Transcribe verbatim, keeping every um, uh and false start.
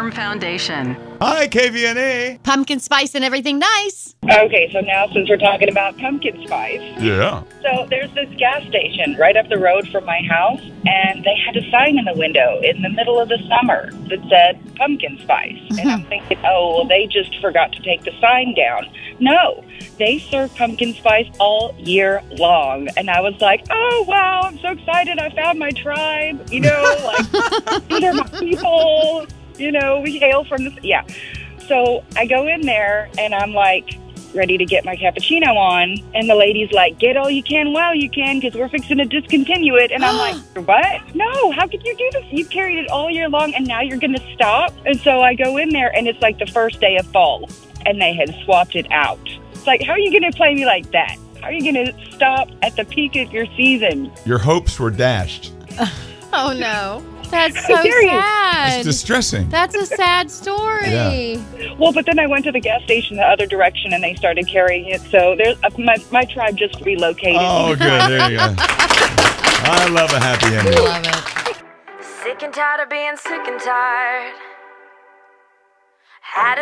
firm foundation. Hi, K V N A. Pumpkin spice and everything nice. Okay, so now since we're talking about pumpkin spice, Yeah. so there's this gas station right up the road from my house, and they had a sign in the window in the middle of the summer that said pumpkin spice. And I'm thinking, oh, well, they just forgot to take the sign down. No, they serve pumpkin spice all year long. And I was like, oh, wow, I'm so excited. I found my tribe. You know, like, these are my people. You know, we hail from this. Yeah. So I go in there, and I'm like, ready to get my cappuccino on, and the lady's like, get all you can while you can, because we're fixing to discontinue it. And I'm like, what? No, how could you do this? You've carried it all year long, and now you're going to stop? And so I go in there, and it's like the first day of fall, and they had swapped it out. It's like, how are you going to play me like that? How are you going to stop at the peak of your season? Your hopes were dashed. Oh, no. That's so Serious. sad. It's distressing. That's a sad story. Yeah. Well, but then I went to the gas station the other direction, and they started carrying it. So there's uh, my, my tribe just relocated. Oh, good. There you go. I love a happy ending. Love it. Sick and tired of being sick and tired. Had